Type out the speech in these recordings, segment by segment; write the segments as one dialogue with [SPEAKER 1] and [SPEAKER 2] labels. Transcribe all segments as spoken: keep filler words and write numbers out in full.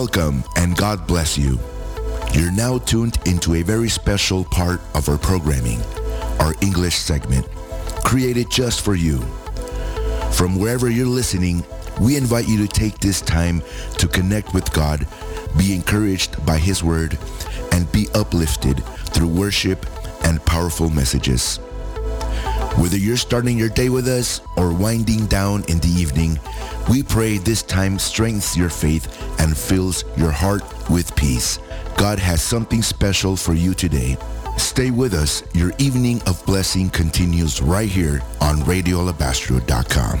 [SPEAKER 1] Welcome and God bless you. You're now tuned into a very special part of our programming, our English segment, created just for you. From wherever you're listening, we invite you to take this time to connect with God, be encouraged by His Word, and be uplifted through worship and powerful messages. Whether you're starting your day with us or winding down in the evening, we pray this time strengthens your faith and fills your heart with peace. God has something special for you today. Stay with us. Your evening of blessing continues right here on radio alabastro dot com.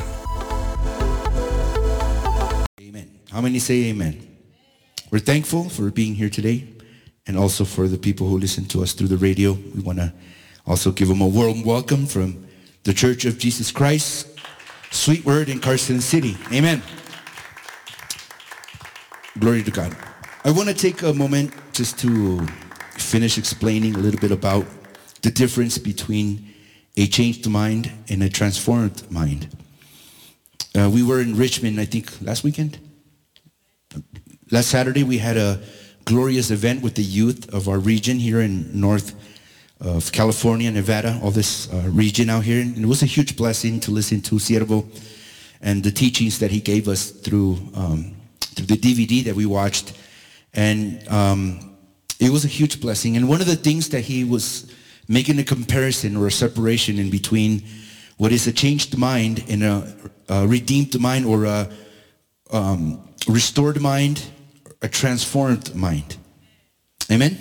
[SPEAKER 2] Amen. How many say amen? We're thankful for being here today and also for the people who listen to us through the radio. We want to also give them a warm welcome from the Church of Jesus Christ, Sweet Word in Carson City. Amen. Glory to God. I want to take a moment just to finish explaining a little bit about the difference between a changed mind and a transformed mind. Uh, we were in Richmond, I think, last weekend. Last Saturday, we had a glorious event with the youth of our region here in North of California, Nevada, all this uh, region out here. And it was a huge blessing to listen to Siervo and the teachings that he gave us through, um, through the D V D that we watched. And um, it was a huge blessing. And one of the things that he was making a comparison or a separation in between what is a changed mind and a, a redeemed mind, or a um, restored mind, a transformed mind. Amen?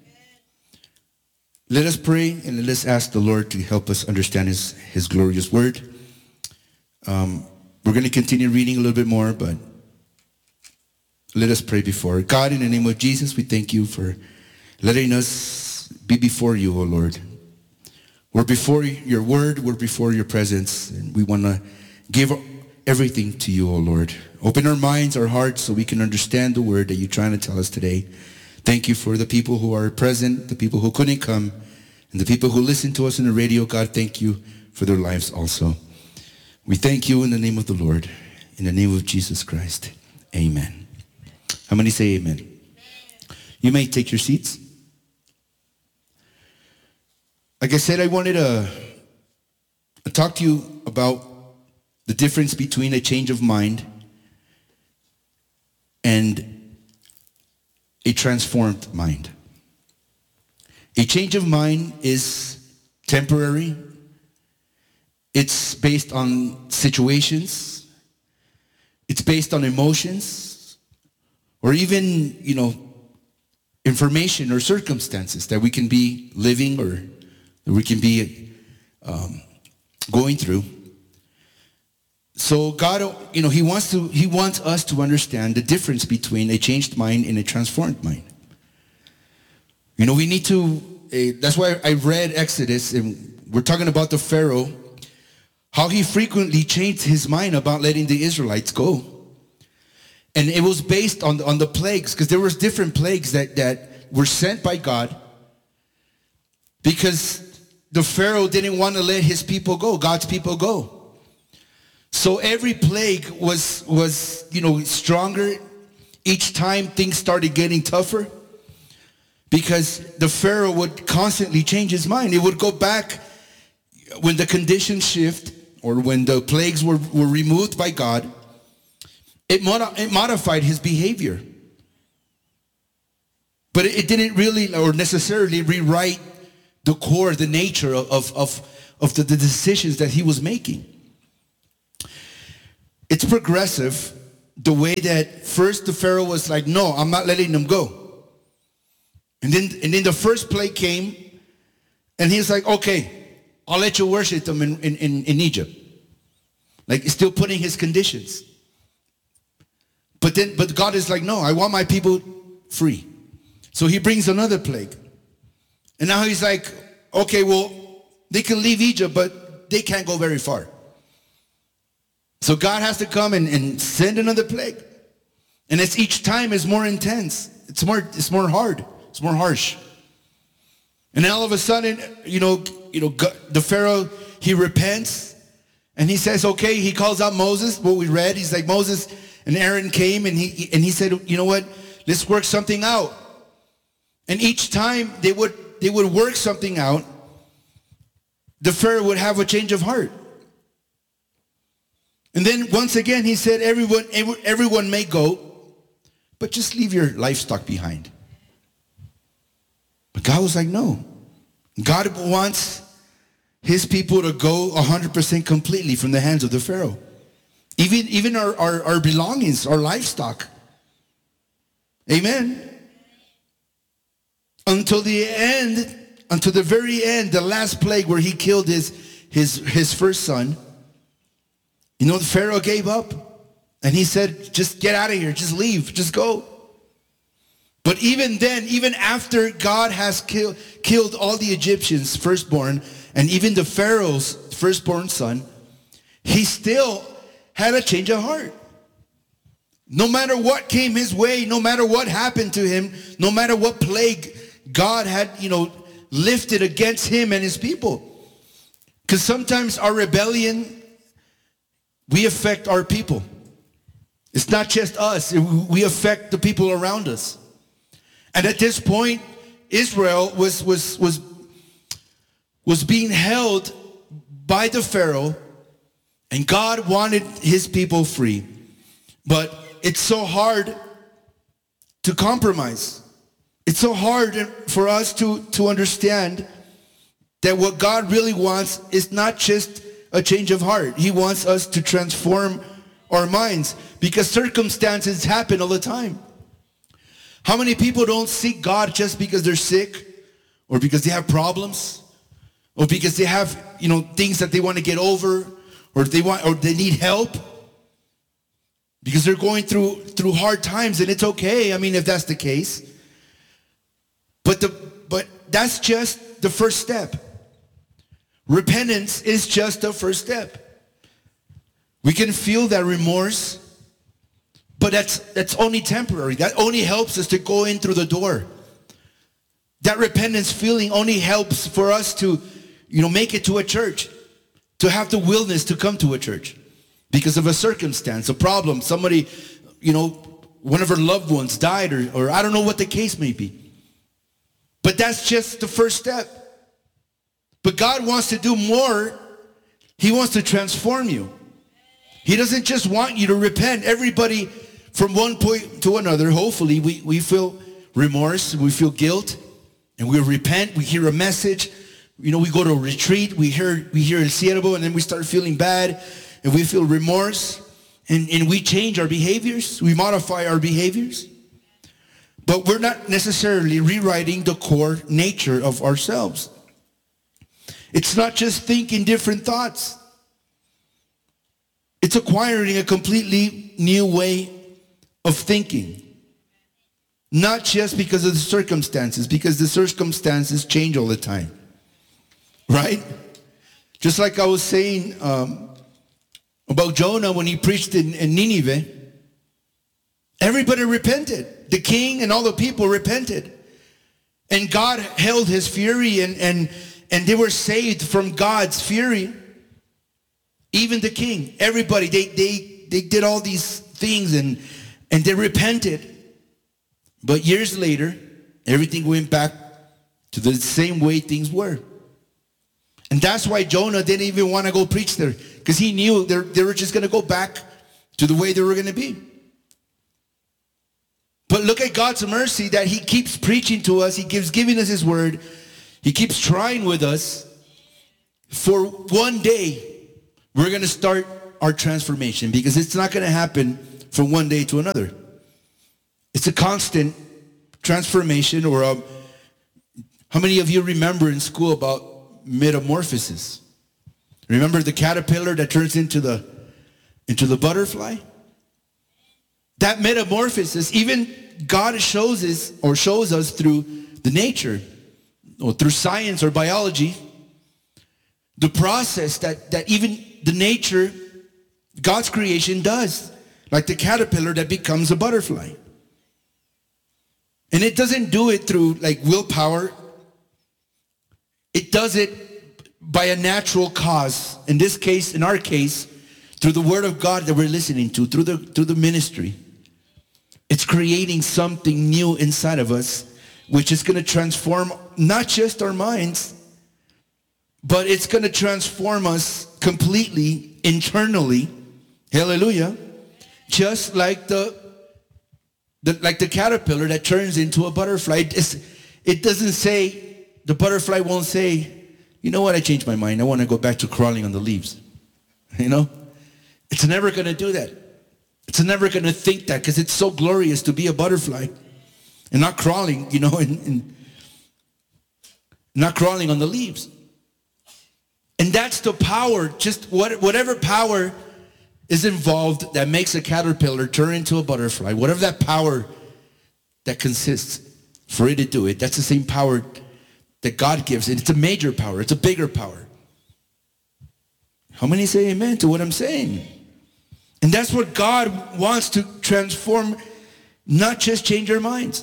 [SPEAKER 2] Let us pray and let us ask the Lord to help us understand his, his glorious word. Um, we're going to continue reading a little bit more, but let us pray before. God, in the name of Jesus, we thank you for letting us be before you, O Lord. We're before your word, we're before your presence, and we want to give everything to you, O Lord. Open our minds, our hearts, so we can understand the word that you're trying to tell us today. Thank you for the people who are present, the people who couldn't come, and the people who listen to us on the radio. God, thank you for their lives also. We thank you in the name of the Lord, in the name of Jesus Christ. Amen. How many say amen? Amen. You may take your seats. Like I said, I wanted to talk to you about the difference between a change of mind and a transformed mind. A change of mind is temporary. It's based on situations. It's based on emotions, or even, you know, information or circumstances that we can be living or that we can be um, going through. So God, you know, he wants to, he wants us to understand the difference between a changed mind and a transformed mind. You know, we need to, uh, that's why I read Exodus, and we're talking about the Pharaoh, how he frequently changed his mind about letting the Israelites go. And it was based on, on the plagues, because there was different plagues that, that were sent by God, because the Pharaoh didn't want to let his people go, God's people go. So every plague was, was, you know, stronger. Each time things started getting tougher, because the Pharaoh would constantly change his mind. It would go back when the conditions shift, or when the plagues were, were removed by God. It, mod- it modified his behavior. But it, it didn't really or necessarily rewrite the core, the nature of, of, of the, the decisions that he was making. It's progressive, the way that first the Pharaoh was like, no, I'm not letting them go. And then, and then the first plague came, and he's like, okay, I'll let you worship them in, in, in, in Egypt. Like, still putting his conditions. But then, but God is like, no, I want my people free. So he brings another plague. And now he's like, okay, well, they can leave Egypt, but they can't go very far. So God has to come and, and send another plague. And it's each time is more intense. It's more, it's more hard. It's more harsh. And then all of a sudden, you know, you know, God, the Pharaoh, he repents and he says, okay, he calls out Moses, what we read. He's like, Moses and Aaron came and he and he said, you know what? let's work something out. And each time they would they would work something out, the Pharaoh would have a change of heart. And then once again he said, everyone, everyone may go, but just leave your livestock behind. But God was like, no. God wants his people to go one hundred percent completely from the hands of the Pharaoh. Even, even our, our, our belongings, our livestock. Amen. Until the end, until the very end, the last plague where he killed his, his, his first son. You know, the Pharaoh gave up. And he said, just get out of here. Just leave. Just go. But even then, even after God has kill, killed all the Egyptians' firstborn, and even the Pharaoh's firstborn son, he still had a change of heart. No matter what came his way, no matter what happened to him, no matter what plague God had, you know, lifted against him and his people. Because sometimes our rebellion, we affect our people. It's not just us. We affect the people around us. And at this point, Israel was, was, was, was being held by the Pharaoh, and God wanted his people free. But it's so hard to compromise. It's so hard for us to, to understand that what God really wants is not just a change of heart. He wants us to transform our minds, because circumstances happen all the time. How many people don't seek God just because they're sick, or because they have problems, or because they have, you know, things that they want to get over, or they want, or they need help, because they're going through through hard times, and it's okay. I mean, if that's the case. But the but that's just the first step. Repentance is just the first step. We can feel that remorse, but that's that's only temporary. That only helps us to go in through the door. That repentance feeling only helps for us to, you know, make it to a church, to have the willingness to come to a church because of a circumstance, a problem, somebody, you know, one of our loved ones died, or, or I don't know what the case may be. But that's just the first step. But God wants to do more. He wants to transform you. He doesn't just want you to repent. Everybody, from one point to another, hopefully, we, we feel remorse, we feel guilt, and we repent. We hear a message. You know, we go to a retreat. We hear we hear El Siervo, and then we start feeling bad, and we feel remorse, and, and we change our behaviors. We modify our behaviors. But we're not necessarily rewriting the core nature of ourselves. It's not just thinking different thoughts. It's acquiring a completely new way of thinking. Not just because of the circumstances, because the circumstances change all the time. Right? Just like I was saying um, about Jonah when he preached in, in Nineveh, everybody repented. The king and all the people repented. And God held his fury, and, and, and they were saved from God's fury. Even the king, everybody, they, they, they did all these things, and, and they repented. But years later, everything went back to the same way things were. And that's why Jonah didn't even want to go preach there, because he knew they were just going to go back to the way they were going to be. But look at God's mercy that he keeps preaching to us. He keeps giving us his word. He keeps trying with us. For one day, we're going to start our transformation, because it's not going to happen from one day to another. It's a constant transformation. Or a, how many of you remember in school about metamorphosis? Remember the caterpillar that turns into the into the butterfly? That metamorphosis, even God shows us or shows us through the nature, or through science or biology, the process that, that even the nature, God's creation does. Like the caterpillar that becomes a butterfly. And it doesn't do it through like willpower. It does it by a natural cause. In this case, in our case, through the word of God that we're listening to, through the, through the ministry. It's creating something new inside of us, which is going to transform not just our minds, but it's going to transform us completely internally. Hallelujah. Just like the, the like the caterpillar that turns into a butterfly. It's, it doesn't say, the butterfly won't say, you know what, I changed my mind. I want to go back to crawling on the leaves. You know? It's never going to do that. It's never going to think that, because it's so glorious to be a butterfly and not crawling, you know, and, and not crawling on the leaves. And that's the power, just what, whatever power is involved that makes a caterpillar turn into a butterfly, whatever that power that consists for it to do it, that's the same power that God gives it. It's a major power. It's a bigger power. How many say amen to what I'm saying? And that's what God wants to transform, not just change our minds.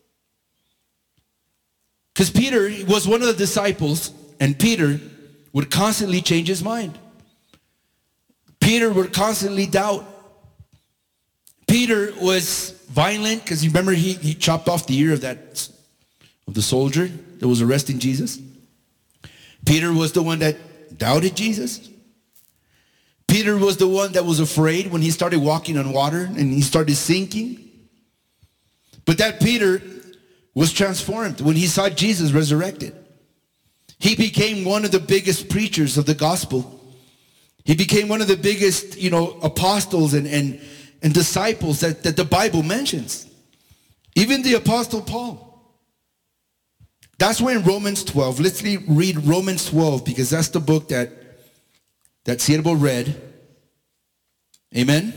[SPEAKER 2] Because Peter was one of the disciples, and Peter would constantly change his mind. Peter would constantly doubt. Peter was violent, because you remember he, he chopped off the ear of that of the soldier that was arresting Jesus. Peter was the one that doubted Jesus. Peter was the one that was afraid when he started walking on water and he started sinking. But that Peter was transformed when he saw Jesus resurrected. He became one of the biggest preachers of the gospel. He became one of the biggest, you know, apostles and, and, and disciples that, that the Bible mentions. Even the Apostle Paul. That's why in Romans twelve, let's read Romans twelve, because that's the book that, that Siervo read. Amen?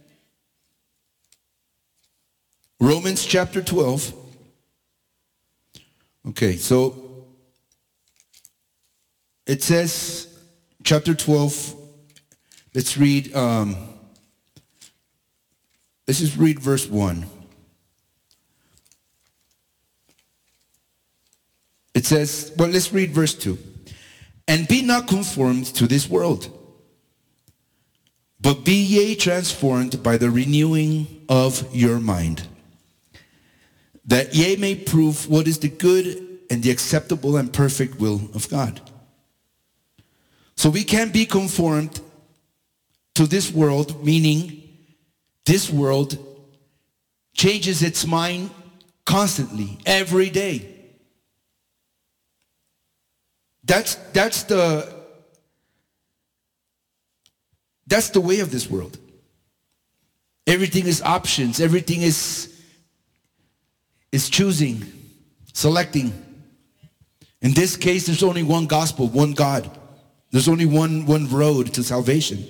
[SPEAKER 2] Romans chapter twelve. Okay, so it says, chapter twelve, let's read, um, let's just read verse one. It says, well, let's read verse two. And be not conformed to this world, but be ye transformed by the renewing of your mind, that ye may prove what is the good and the acceptable and perfect will of God. So we can't be conformed to this world, meaning this world changes its mind constantly, every day. That's, that's the, that's the way of this world. Everything is options. Everything is, is choosing, selecting. In this case, there's only one gospel, one God. There's only one, one road to salvation.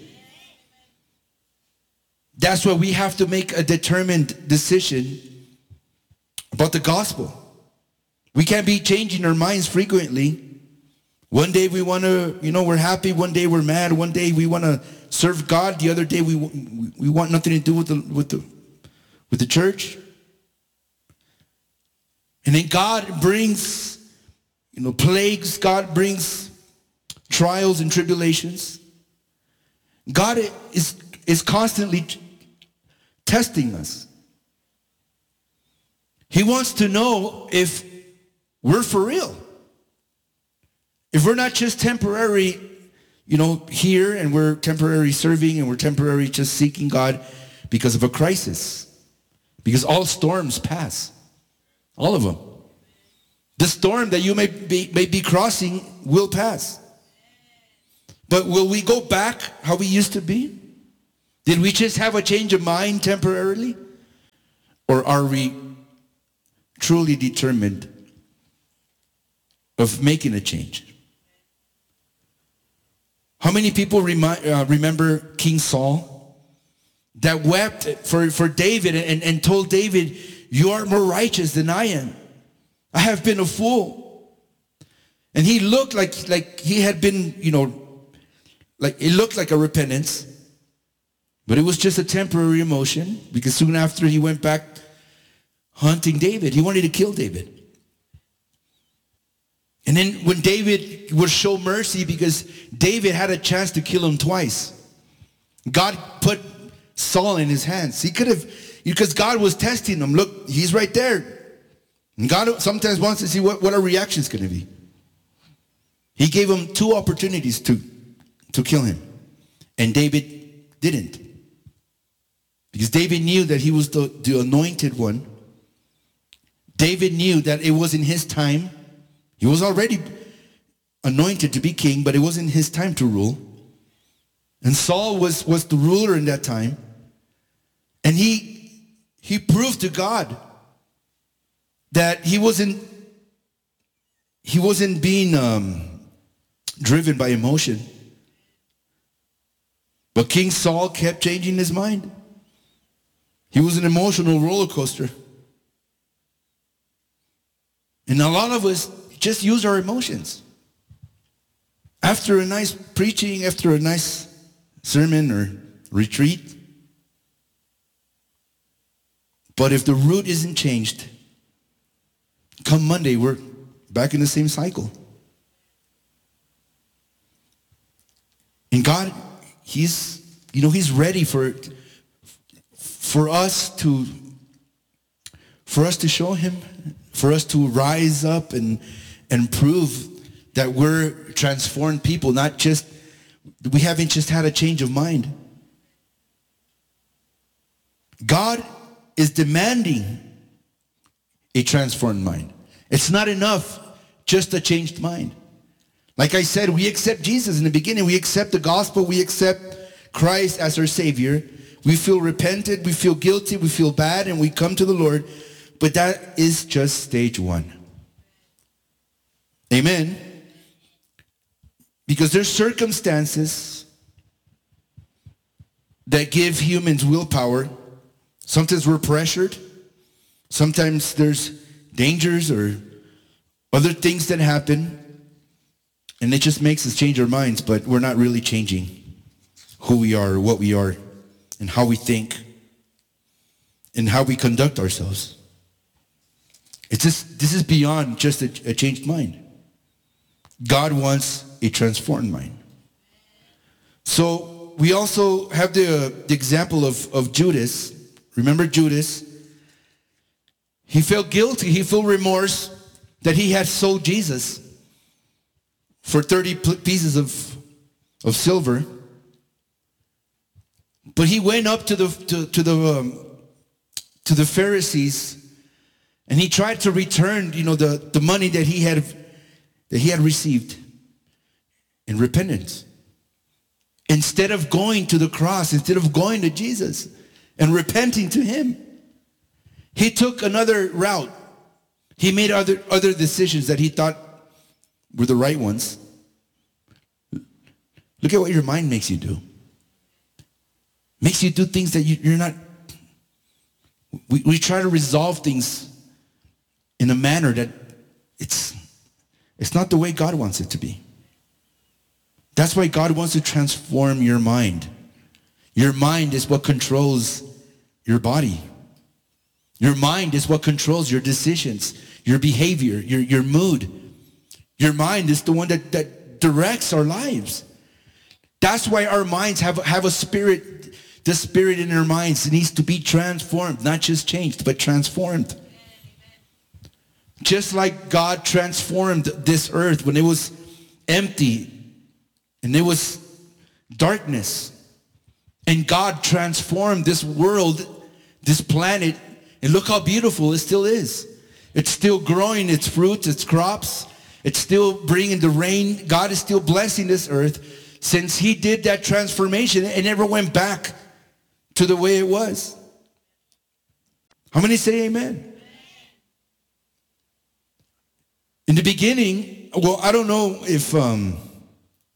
[SPEAKER 2] That's why we have to make a determined decision about the gospel. We can't be changing our minds frequently. One day we want to, you know, we're happy. One day we're mad. One day we want to serve God. The other day we we want nothing to do with the with the with the church. And then God brings, you know, plagues. God brings trials and tribulations. God is is constantly testing us. He wants to know if we're for real. If we're not just temporary, you know, here and we're temporary serving and we're temporary just seeking God because of a crisis. Because all storms pass. All of them. The storm that you may be, may be crossing will pass. But will we go back how we used to be? Did we just have a change of mind temporarily? Or are we truly determined of making a change? How many people remi- uh, remember King Saul that wept for, for David and, and told David, you are more righteous than I am. I have been a fool. And he looked like, like he had been, you know, like it looked like a repentance, but it was just a temporary emotion, because soon after he went back hunting David. He wanted to kill David. And then when David would show mercy, because David had a chance to kill him twice. God put Saul in his hands. He could have, Because God was testing him. Look, he's right there. And God sometimes wants to see what, what our reaction is going to be. He gave him two opportunities to, to kill him. And David didn't. Because David knew that he was the, the anointed one. David knew that it wasn't his time. He was already anointed to be king, but it wasn't his time to rule. And Saul was, was the ruler in that time. And he, he proved to God that he wasn't, he wasn't being um, driven by emotion. But King Saul kept changing his mind. He was an emotional roller coaster. And a lot of us just use our emotions. After a nice preaching, after a nice sermon or retreat. But if the root isn't changed, come Monday, we're back in the same cycle. And God, He's, you know, He's ready for, for us to, for us to show Him, for us to rise up and, and prove that we're transformed people, not just, we haven't just had a change of mind. God is demanding a transformed mind. It's not enough just a changed mind. Like I said, we accept Jesus in the beginning. We accept the gospel. We accept Christ as our Savior. We feel repentant. We feel guilty. We feel bad. And we come to the Lord. But that is just stage one. Amen. Because there's circumstances that give humans willpower. Sometimes we're pressured. Sometimes there's dangers or other things that happen. And it just makes us change our minds, but we're not really changing who we are, what we are, and how we think, and how we conduct ourselves. It's just, this is beyond just a, a changed mind. God wants a transformed mind. So we also have the, uh, the example of, of Judas. Remember Judas? He felt guilty. He felt remorse that he had sold Jesus for thirty pieces of, of silver. But he went up to the, to, to the, um, to the Pharisees and he tried to return, you know, the, the money that he had, that he had received in repentance. Instead of going to the cross, instead of going to Jesus and repenting to him, he took another route. He made other, other decisions that he thought were the right ones. Look at what your mind makes you do. Makes you do things that you, you're not. We, we try to resolve things in a manner that it's, it's not the way God wants it to be. That's why God wants to transform your mind. Your mind is what controls your body. Your mind is what controls your decisions, your behavior, your, your mood. Your mind is the one that, that directs our lives. That's why our minds have, have a spirit. The spirit in our minds needs to be transformed, not just changed, but transformed. Just like God transformed this earth when it was empty and it was darkness. And God transformed this world, this planet, and look how beautiful it still is. It's still growing its fruits, its crops. It's still bringing the rain. God is still blessing this earth. Since he did that transformation, it never went back to the way it was. How many say amen? In the beginning, well, I don't know if um,